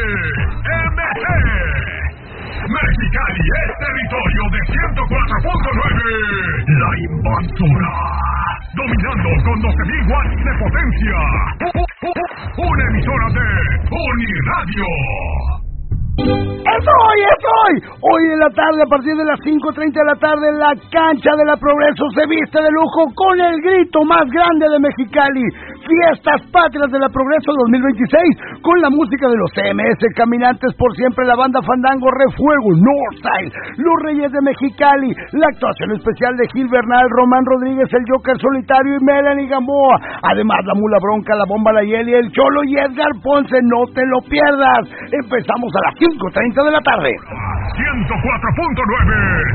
MC. Mexicali es territorio de 104.9. La Invasora. Dominando con 12.000 watts de potencia. Una emisora de Uniradio. Hoy en la tarde, a partir de las 5:30 de la tarde, la cancha de la Progreso se viste de lujo con el grito más grande de Mexicali. Fiestas Patrias de la Progreso 2026, con la música de los CMS, Caminantes por Siempre, la banda Fandango, Refuego, Northside, Los Reyes de Mexicali, la actuación especial de Gil Bernal, Román Rodríguez, el Joker Solitario y Melanie Gamboa. Además, la Mula Bronca, la Bomba Layeli, el Cholo y Edgar Ponce. No te lo pierdas. Empezamos a las 5:30 de la tarde. 104.9